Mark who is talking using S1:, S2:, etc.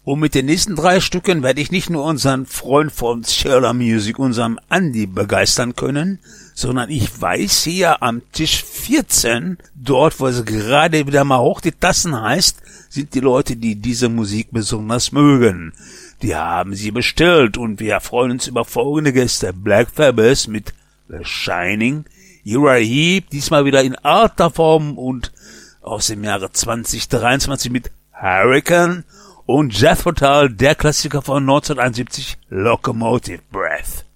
S1: Und mit den nächsten 3 Stücken werde ich nicht nur unseren Freund von Schirler Music, unserem Andi, begeistern können, sondern ich weiß hier am Tisch 14, dort wo es gerade wieder mal hoch die Tassen heißt, sind die Leute, die diese Musik besonders mögen. Die haben sie bestellt und wir freuen uns über folgende Gäste. Black Sabbath mit The Shining, Uriah Heep, diesmal wieder in alter Form und aus dem Jahre 2023 mit Hurricane und Jethro Tull, der Klassiker von 1971, Locomotive Breath.